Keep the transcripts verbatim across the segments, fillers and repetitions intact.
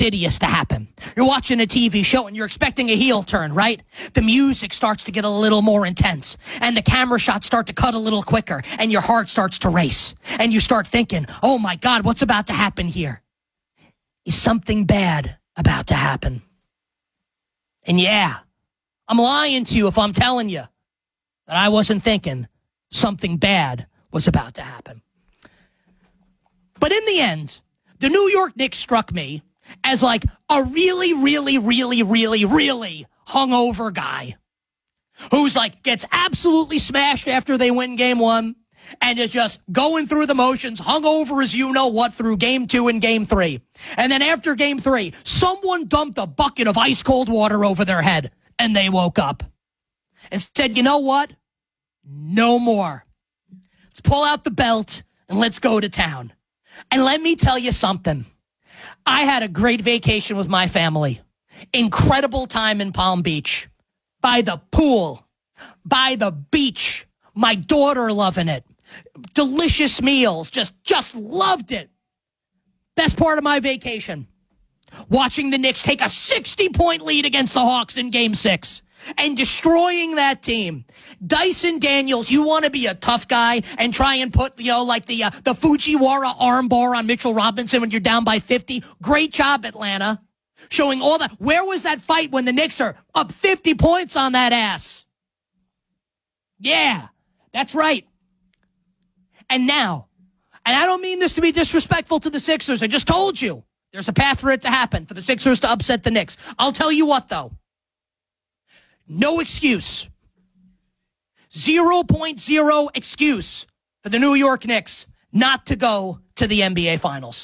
insidious to happen. You're watching a T V show and you're expecting a heel turn, right? The music starts to get a little more intense and the camera shots start to cut a little quicker and your heart starts to race and you start thinking, oh my God, what's about to happen here? Is something bad about to happen? And yeah, I'm lying to you if I'm telling you that I wasn't thinking something bad was about to happen. But in the end, the New York Knicks struck me as like a really, really, really, really, really hungover guy who's like gets absolutely smashed after they win game one and is just going through the motions, hungover as you know what through game two and game three. And then after game three, someone dumped a bucket of ice cold water over their head and they woke up and said, you know what? No more. Let's pull out the belt and let's go to town. And let me tell you something. I had a great vacation with my family. Incredible time in Palm Beach. By the pool. By the beach. My daughter loving it. Delicious meals. Just, just loved it. Best part of my vacation. Watching the Knicks take a sixty-point lead against the Hawks in game six. And destroying that team. Dyson Daniels, you want to be a tough guy and try and put, you know, like the uh, the Fujiwara armbar on Mitchell Robinson when you're down by fifty. Great job, Atlanta. Showing all that. Where was that fight when the Knicks are up fifty points on that ass? Yeah, that's right. And now, and I don't mean this to be disrespectful to the Sixers. I just told you there's a path for it to happen, for the Sixers to upset the Knicks. I'll tell you what, though. No excuse. zero point zero excuse for the New York Knicks not to go to the N B A Finals.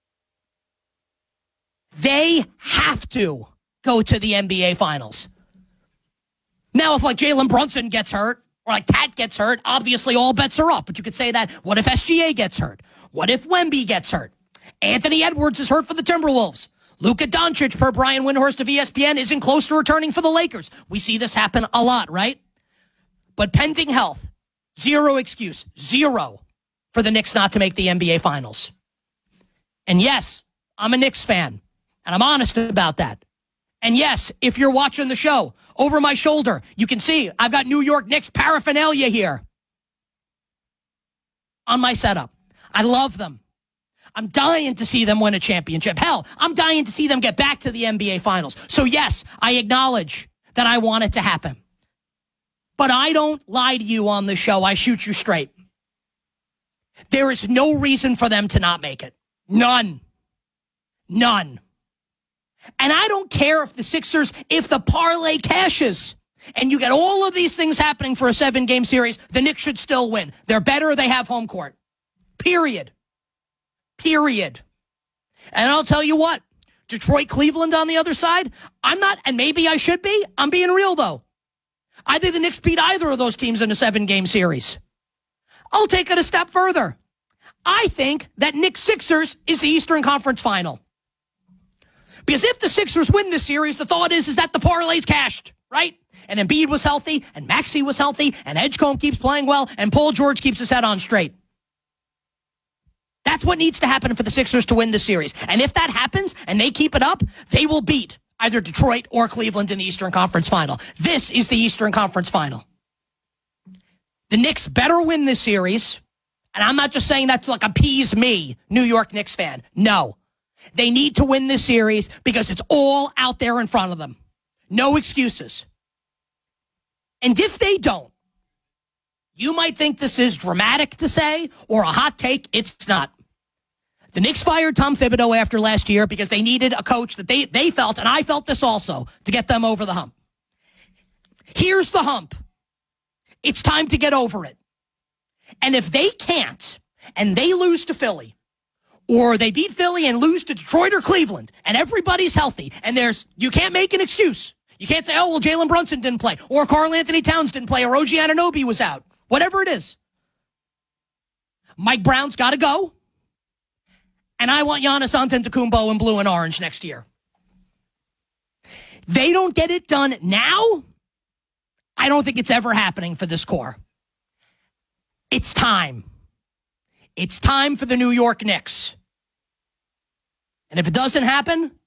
They have to go to the N B A Finals. Now, if like Jalen Brunson gets hurt or like Cat gets hurt, obviously all bets are up. But you could say that. What if S G A gets hurt? What if Wemby gets hurt? Anthony Edwards is hurt for the Timberwolves. Luka Doncic, per Brian Windhorst of E S P N, isn't close to returning for the Lakers. We see this happen a lot, right? But pending health, zero excuse, zero for the Knicks not to make the N B A Finals. And yes, I'm a Knicks fan, and I'm honest about that. And yes, if you're watching the show, over my shoulder, you can see I've got New York Knicks paraphernalia here on my setup. I love them. I'm dying to see them win a championship. Hell, I'm dying to see them get back to the N B A Finals. So yes, I acknowledge that I want it to happen. But I don't lie to you on the show. I shoot you straight. There is no reason for them to not make it. None. None. And I don't care if the Sixers, if the parlay cashes and you get all of these things happening for a seven-game series, the Knicks should still win. They're better, they have home court. Period. Period. And I'll tell you what, Detroit, Cleveland on the other side, I'm not, and maybe I should be, I'm being real though. I think the Knicks beat either of those teams in a seven-game series. I'll take it a step further. I think that Knicks Sixers is the Eastern Conference Final. Because if the Sixers win this series, the thought is, is that the parlay's cashed, right? And Embiid was healthy, and Maxey was healthy, and Edgecombe keeps playing well, and Paul George keeps his head on straight. That's what needs to happen for the Sixers to win the series. And if that happens and they keep it up, they will beat either Detroit or Cleveland in the Eastern Conference Final. This is the Eastern Conference Final. The Knicks better win this series. And I'm not just saying that to like appease me, New York Knicks fan. No. They need to win this series because it's all out there in front of them. No excuses. And if they don't, you might think this is dramatic to say or a hot take. It's not. The Knicks fired Tom Thibodeau after last year because they needed a coach that they, they felt, and I felt this also, to get them over the hump. Here's the hump. It's time to get over it. And if they can't, and they lose to Philly, or they beat Philly and lose to Detroit or Cleveland, and everybody's healthy, and there's you can't make an excuse. You can't say, oh, well, Jalen Brunson didn't play, or Karl Anthony Towns didn't play, or O G Anunoby was out. Whatever it is. Mike Brown's got to go. And I want Giannis Antetokounmpo in blue and orange next year. They don't get it done now. I don't think it's ever happening for this core. It's time. It's time for the New York Knicks. And if it doesn't happen,